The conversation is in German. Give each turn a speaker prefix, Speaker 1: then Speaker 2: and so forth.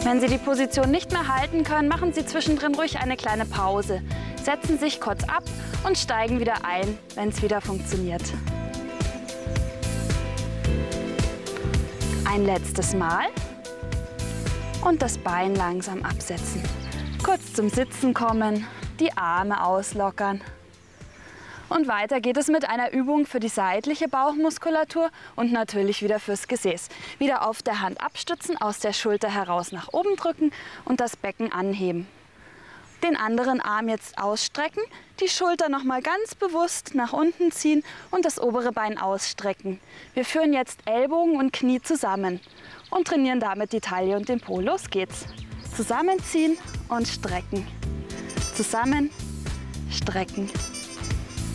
Speaker 1: Wenn Sie die Position nicht mehr halten können, machen Sie zwischendrin ruhig eine kleine Pause. Setzen sich kurz ab und steigen wieder ein, wenn es wieder funktioniert. Ein letztes Mal und das Bein langsam absetzen. Kurz zum Sitzen kommen, die Arme auslockern. Und weiter geht es mit einer Übung für die seitliche Bauchmuskulatur und natürlich wieder fürs Gesäß. Wieder auf der Hand abstützen, aus der Schulter heraus nach oben drücken und das Becken anheben. Den anderen Arm jetzt ausstrecken, die Schulter noch mal ganz bewusst nach unten ziehen und das obere Bein ausstrecken. Wir führen jetzt Ellbogen und Knie zusammen und trainieren damit die Taille und den Po. Los geht's. Zusammenziehen und strecken. Zusammen, strecken.